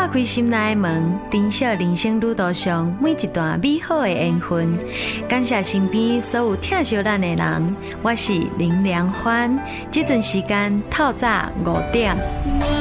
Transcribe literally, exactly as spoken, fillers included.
开心内的门，珍惜人生旅途上每一段美好的缘分。感谢身边所有疼惜咱的人，我是林良欢。这阵时间透早五点。